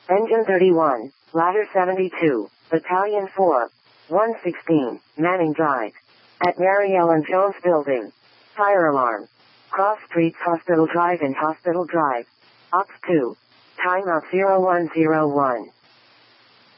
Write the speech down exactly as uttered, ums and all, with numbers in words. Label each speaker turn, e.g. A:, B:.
A: Engine thirty-one, Ladder seventy-two, Battalion four, one sixteen, Manning Drive. At Mary Ellen Jones Building. Fire alarm. Cross Streets Hospital Drive and Hospital Drive. Ops two. Timeout zero one zero one.